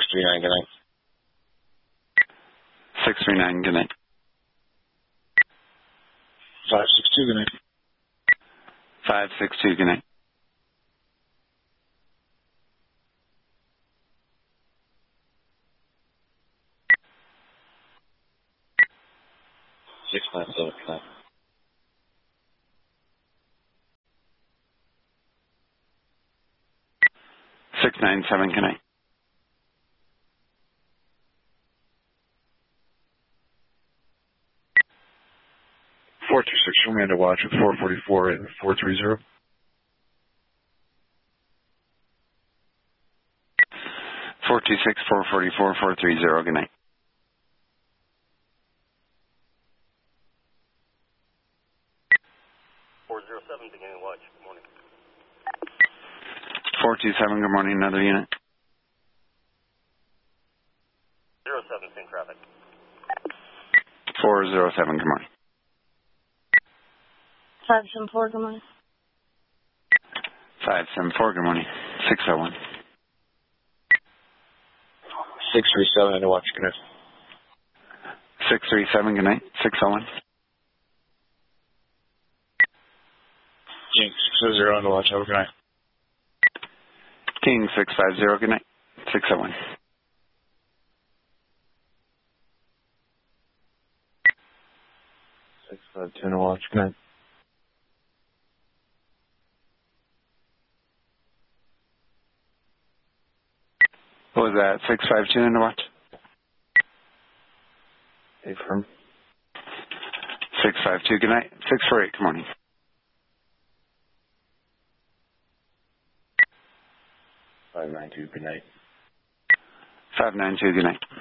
639, good night. 639, good night. 562, good night. 562, good night. 697, good night. 697, good night. 426, show me under watch at 444 and 430. 426, 444, 430, good night. 407, beginning watch, good morning. 427, good morning, another unit. 07, same traffic. 407, good morning. 574, good morning. 574, good morning. 601. 637, under watch, good night. 637, good night. 601. King 600, under watch, have a good night. King 650, good night. 601. 652, under watch, good night. What was that? 652 in the watch? Affirm. 652, good night. 648, good morning. 592, good night. 592, good night.